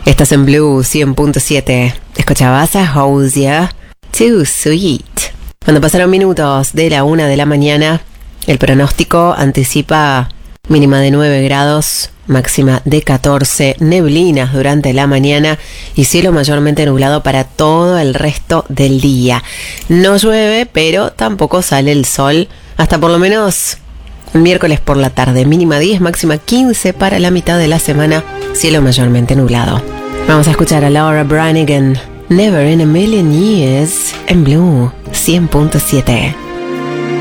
Estás en Blue 100.7. Escuchabas a Hozier, Too Sweet. Cuando pasaron minutos de la 1 de la mañana, el pronóstico anticipa mínima de 9 grados, máxima de 14, neblinas durante la mañana y cielo mayormente nublado para todo el resto del día. No llueve, pero tampoco sale el sol hasta por lo menos el miércoles por la tarde. Mínima 10, máxima 15 para la mitad de la semana, cielo mayormente nublado. Vamos a escuchar a Laura Branigan, Never in a Million Years, en Blue 100.7.